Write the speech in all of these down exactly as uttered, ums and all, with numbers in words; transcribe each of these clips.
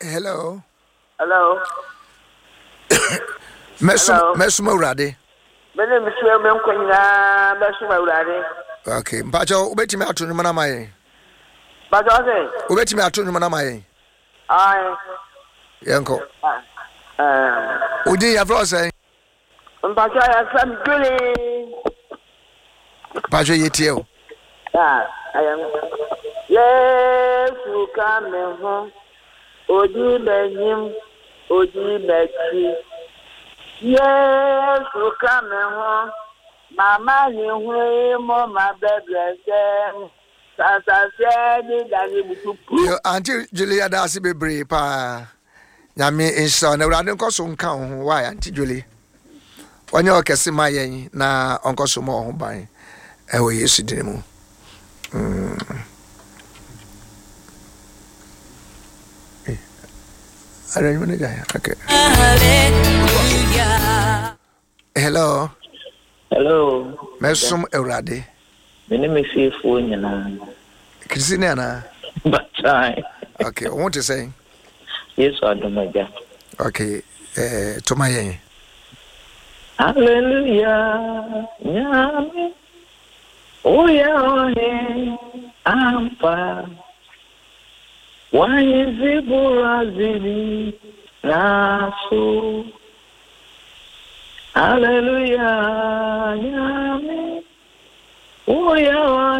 Hello. Hello. Mesum mesum urade. My name is William Quina, mesum urade. Okay, mpacho ubetimi atu nyuma na maye. Mpacho ase? Ubetimi atu nyuma na maye. Aye. Yanko. Eh. Udi ya fro say. Mpacho ya sam kule. Mpacho yetie o. Ah, ayam. Yesu kame ho. Odi benyim, odi bechi. Yesu kame ho. Mama ni hui mo ma bebrese. Sasa se di dani butupu. Yo Auntie Julia da si bebre pa. Nyame insha na urade nkoso nka ho why Auntie Julie. Onye okese mayen na onkoso mo ho ban. E wo Yesu din mu. Mm. Arrangement guy. Okay. Hello. Hello. Mesum Eurade. My name is Ifo Nyana. Christina na. But I. Okay, I want to say. Yes, I do my job. Okay, eh to my Hallelujah. Nyame. Oh yeah, ampa. Why is it Burazili? Naso. Hallelujah. Nyame. Oh yeah,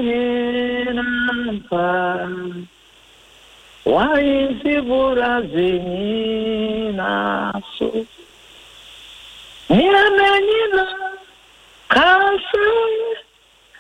ampa. Why is it Burazili? Naso. Nyame nina. Kansa.